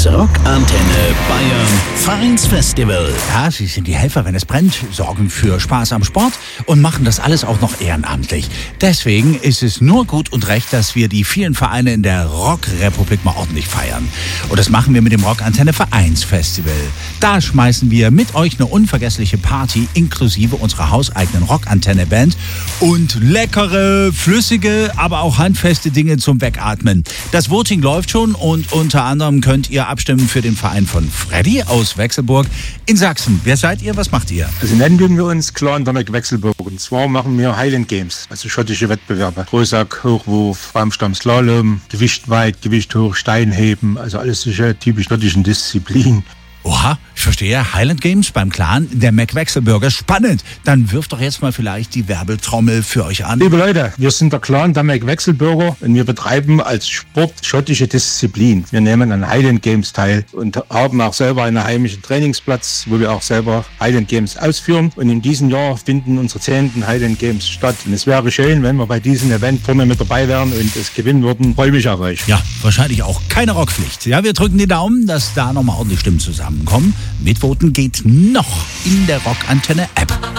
Das Rockantenne Bayern Vereinsfestival. Ja, sie sind die Helfer, wenn es brennt, sorgen für Spaß am Sport und machen das alles auch noch ehrenamtlich. Deswegen ist es nur gut und recht, dass wir die vielen Vereine in der Rockrepublik mal ordentlich feiern. Und das machen wir mit dem Rockantenne Vereinsfestival. Da schmeißen wir mit euch eine unvergessliche Party inklusive unserer hauseigenen Rockantenne-Band und leckere, flüssige, aber auch handfeste Dinge zum Wegatmen. Das Voting läuft schon und unter anderem könnt ihr abstimmen für den Verein von Freddy aus Wechselburg in Sachsen. Wer seid ihr? Was macht ihr? Also nennen wir uns Clan Damek Wechselburg. Und zwar machen wir Highland Games, also schottische Wettbewerbe. Großsack, Hochwurf, Baumstamm, Slalom, Gewicht weit, Gewicht hoch, Steinheben, also alles solche typisch schottischen Disziplinen. Oha, ich verstehe. Highland Games beim Clan der McWechselburger. Spannend. Dann wirft doch jetzt mal vielleicht die Werbeltrommel für euch an. Liebe Leute, wir sind der Clan der McWechselburger und wir betreiben als Sport schottische Disziplin. Wir nehmen an Highland Games teil und haben auch selber einen heimischen Trainingsplatz, wo wir auch selber Highland Games ausführen. Und in diesem Jahr finden unsere 10. Highland Games statt. Und es wäre schön, wenn wir bei diesem Event vorne mit dabei wären und es gewinnen würden. Freue mich auf euch. Ja, wahrscheinlich auch keine Rockpflicht. Ja, wir drücken die Daumen, dass da nochmal ordentlich Stimmen zusammenkommen. Mitvoten geht noch in der Rockantenne-App.